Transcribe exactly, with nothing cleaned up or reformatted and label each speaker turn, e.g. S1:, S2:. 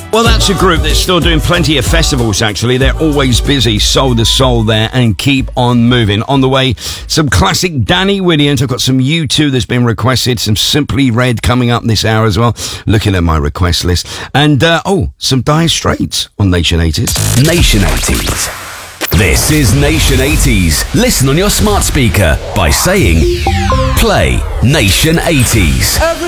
S1: Well, that's a group that's still doing plenty of festivals, actually. They're always busy. Soul to Soul there and keep on moving. On the way, some classic Danny Williams. I've got some U two that's been requested. Some Simply Red coming up this hour as well. Looking at my request list. And, uh, oh, some Dire Straits on Nation eighties.
S2: Nation eighties. This is Nation eighties. Listen on your smart speaker by saying, play Nation eighties.
S3: Every